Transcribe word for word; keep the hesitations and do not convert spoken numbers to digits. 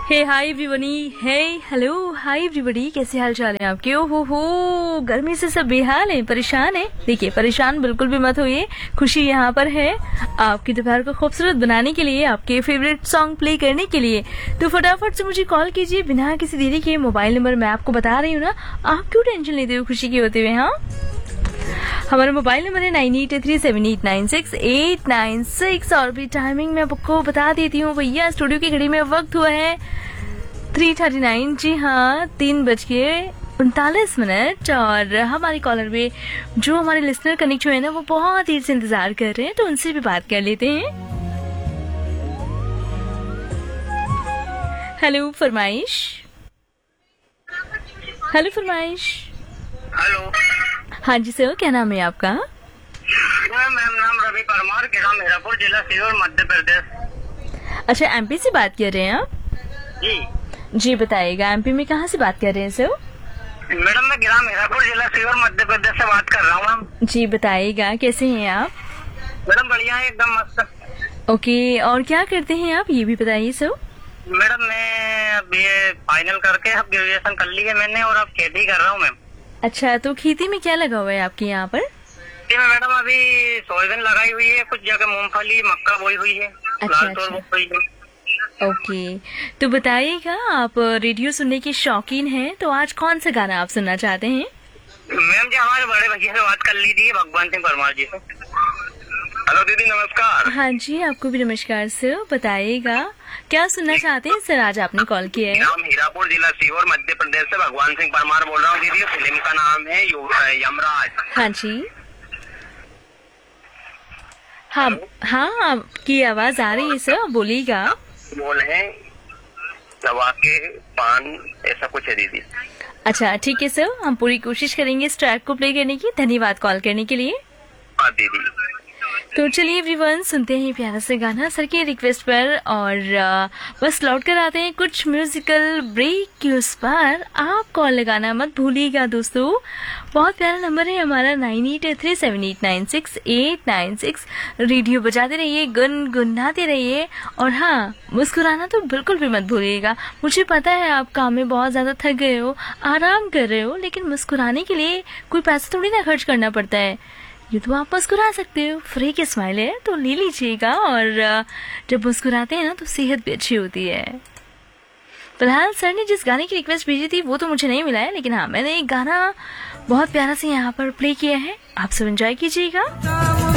हे hi everybody, हे hello hi everybody, कैसे हाल चाल है आपके? ओ हो हो, गर्मी से सब बेहाल हैं, परेशान हैं। देखिए, परेशान बिल्कुल भी मत होइए, खुशी यहाँ पर है आपकी दोपहर को खूबसूरत बनाने के लिए, आपके फेवरेट सॉन्ग प्ले करने के लिए। तो फटाफट से मुझे कॉल कीजिए बिना किसी देरी के। मोबाइल नंबर मैं आपको बता रही हूँ ना, आप क्यों टेंशन लेते हो खुशी के होते हुए? हाँ, हमारा मोबाइल नंबर है nine eight three seven eight nine six eight nine six. और भी टाइमिंग मैं आपको बता देती हूँ भैया, स्टूडियो की घड़ी में वक्त हुआ है थ्री थर्टी नाइन। जी हाँ, तीन बज के उनतालीस मिनट। और हमारे कॉलर में जो हमारे लिसनर कनेक्ट हुए हैं ना, वो बहुत देर से इंतजार कर रहे हैं, तो उनसे भी बात कर लेते हैं। हेलो फरमाइश, हेलो फरमाइश। हेलो। हाँ जी सर, क्या नाम है आपका? मैम नाम रवि परमार, ग्राम हीरापुर, जिला सीहोर, मध्य प्रदेश। अच्छा, एमपी से बात कर रहे हैं आप? जी जी बताइएगा, एमपी में कहाँ से बात कर रहे हैं सर? मैडम, मैं ग्राम हीरापुर, जिला सीहोर, मध्य प्रदेश से बात कर रहा हूँ। मैम जी बताइएगा, कैसे हैं आप? मैडम बढ़िया है, एकदम मस्त। ओके, और क्या करते हैं आप, ये भी बताइए सर। मैडम मैं अब ये फाइनल करके अब ग्रेजुएशन कर ली है मैंने, और अब खेती कर रहा हूँ मैम। अच्छा, तो खेती में क्या लगा हुआ है आपके यहाँ पर? खेती में मैडम अभी सोयाबीन लगाई हुई है, कुछ जगह मूंगफली मक्का बोई हुई है। अच्छा, लाल तोर बोई हुई है। ओके, तो बताइएगा, आप रेडियो सुनने के शौकीन हैं, तो आज कौन सा गाना आप सुनना चाहते हैं? मैम जी, हमारे बड़े भैया से बात कर लीजिए, भगवान सिंह परमार जी से। हेलो दीदी, नमस्कार। हाँ जी, आपको भी नमस्कार सर। बताइएगा, क्या सुनना चाहते हैं सर? आज आपने कॉल किया है। नाम हीरापुर, जिला सीहोर, मध्य प्रदेश से भगवान सिंह परमार बोल रहा हूँ दीदी। फिल्म का नाम है यु- यमराज। हाँ जी, हाँ हाँ, आपकी आवाज आ रही है सर, बोलिएगा। बोल है दवा के पान, ऐसा कुछ है दीदी। अच्छा ठीक है सर, हम पूरी कोशिश करेंगे इस ट्रैक को प्ले करने की। धन्यवाद कॉल करने के लिए। हाँ दीदी। तो चलिए एवरीवन, सुनते हैं प्यारा से गाना सर की रिक्वेस्ट पर, और आ, बस लौट कर आते हैं कुछ म्यूजिकल ब्रेक के उस पर। आप कॉल लगाना मत भूलिएगा दोस्तों, बहुत प्यारा नंबर है हमारा nine eight three seven eight nine six eight nine six. Radio बजाते रहिए, गुनगुनाते रहिए, और हाँ, मुस्कुराना तो बिल्कुल भी मत भूलिएगा। मुझे पता है आप काम में बहुत ज़्यादा थक गए हो, आराम कर रहे हो, लेकिन मुस्कुराने के लिए कोई पैसा थोड़ी ना खर्च करना पड़ता है। ये तो आप मुस्कुरा सकते हो, फ्री की स्माइल है तो ले लीजिएगा। और जब मुस्कुराते हैं ना, तो सेहत भी अच्छी होती है। फिलहाल सर ने जिस गाने की रिक्वेस्ट भेजी थी वो तो मुझे नहीं मिला है, लेकिन हाँ, मैंने एक गाना बहुत प्यारा से यहाँ पर प्ले किया है, आप सब एंजॉय कीजिएगा।